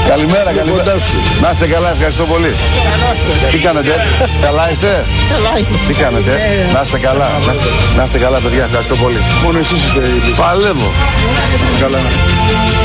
Καλημέρα, καλημέρα. Να είστε καλά, ευχαριστώ πολύ. Τι κάνετε, καλά είστε? Τι κάνετε, να είστε καλά. Να είστε καλά, παιδιά, ευχαριστώ πολύ. Μόνο εσείς είστε. Παλεύω. Καλά.